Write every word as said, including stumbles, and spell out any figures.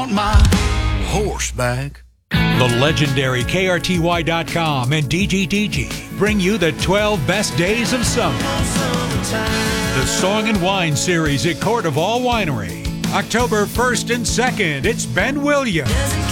want my horse back. The legendary K R T Y dot com and D G D G bring you the twelve best days of summer. The Song and Wine Series at Court of All Winery. October first and second, it's Ben Williams.